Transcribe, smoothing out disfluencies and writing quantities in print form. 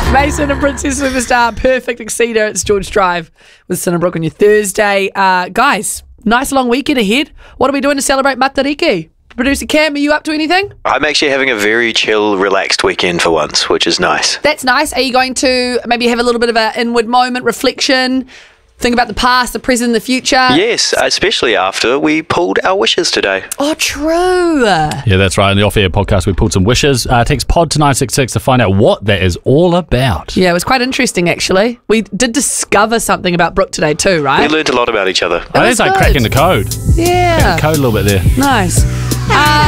Mason and Princess Superstar, Perfect Exceeder. It's George Drive with Cinnabrook on your Thursday. Guys, nice long weekend ahead. What are we doing to celebrate Matariki? Producer Cam, are you up to anything? I'm actually having a very chill, relaxed weekend for once, which is nice. That's nice. Are you going to maybe have a little bit of an inward moment, reflection, think about the past, the present, the future? Yes, especially after we pulled our wishes today. Oh, true. Yeah, that's right. In the Off-Air podcast, we pulled some wishes. Text pod to 966 to find out what that is all about. Yeah, it was quite interesting, actually. We did discover something about Brooke today too, right? We learned a lot about each other. I think it's like good. cracking the code. Yeah. Code a little bit there. Nice.